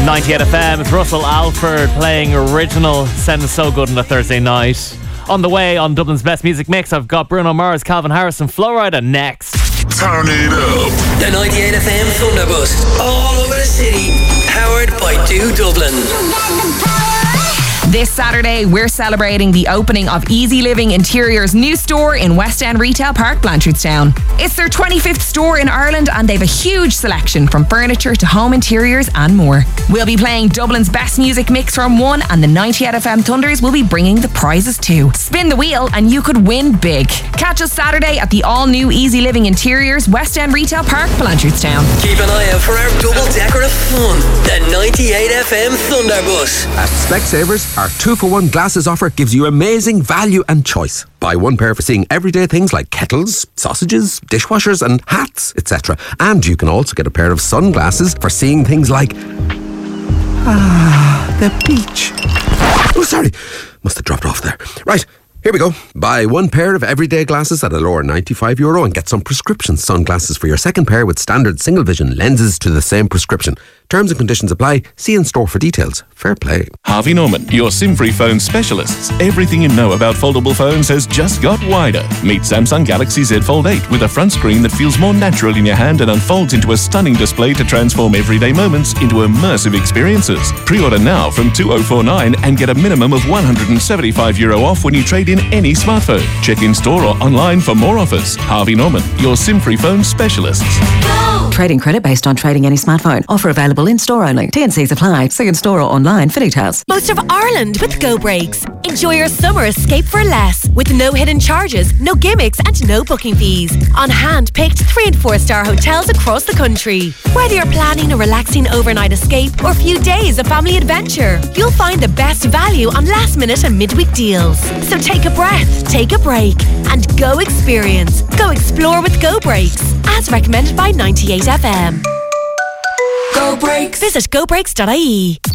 98 FM, it's Russell Alford playing original. Sounding so good on a Thursday night. On the way on Dublin's Best Music Mix, I've got Bruno Mars, Calvin Harris and Flo Rida next. Turn it up. The 98 FM Thunderbus, all over the city, powered by Do Dublin. This Saturday, we're celebrating the opening of Easy Living Interiors' new store in West End Retail Park, Blanchardstown. It's their 25th store in Ireland and they've a huge selection from furniture to home interiors and more. We'll be playing Dublin's Best Music Mix from 1 and the 98 FM Thunders will be bringing the prizes too. Spin the wheel and you could win big. Catch us Saturday at the all-new Easy Living Interiors, West End Retail Park, Blanchardstown. Keep an eye out for our double-decker of fun, the 98 FM Thunderbus. At Specsavers, our 2-for-1 glasses offer gives you amazing value and choice. Buy one pair for seeing everyday things like kettles, sausages, dishwashers and hats, etc. And you can also get a pair of sunglasses for seeing things like... the beach. Oh, sorry. Must have dropped off there. Right. Here we go. Buy one pair of everyday glasses at a lower €95 and get some prescription sunglasses for your second pair with standard single vision lenses to the same prescription. Terms and conditions apply. See in store for details. Fair play. Harvey Norman, your SIM-free phone specialists. Everything you know about foldable phones has just got wider. Meet Samsung Galaxy Z Fold 8 with a front screen that feels more natural in your hand and unfolds into a stunning display to transform everyday moments into immersive experiences. Pre-order now from 2049 and get a minimum of €175 off when you trade in any smartphone. Check in store or online for more offers. Harvey Norman, your SIM-free phone specialists. Trading credit based on trading any smartphone. Offer available in store only. T&Cs apply. See in store or online for details. Most of Ireland with Go Breaks. Enjoy your summer escape for less with no hidden charges, no gimmicks and no booking fees. On hand-picked 3- and 4-star hotels across the country. Whether you're planning a relaxing overnight escape or a few days of family adventure, you'll find the best value on last-minute and midweek deals. So take a breath, take a break and go experience. Go explore with Go Breaks. As recommended by 98 FM. Go Breaks. Visit gobreaks.ie.